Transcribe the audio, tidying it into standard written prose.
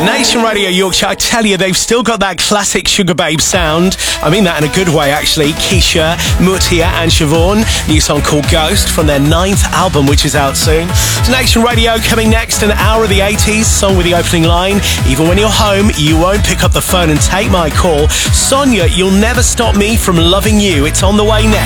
Nation Radio Yorkshire, I tell you, they've still got that classic Sugar Babe sound. I mean that in a good way, actually. Keisha, Mutia and Siobhan. New song called Ghost from their 9th album, which is out soon. So Nation Radio coming next, an hour of the 80s, song with the opening line. Even when you're home, you won't pick up the phone and take my call. Sonia, You'll Never Stop Me From Loving You. It's on the way next.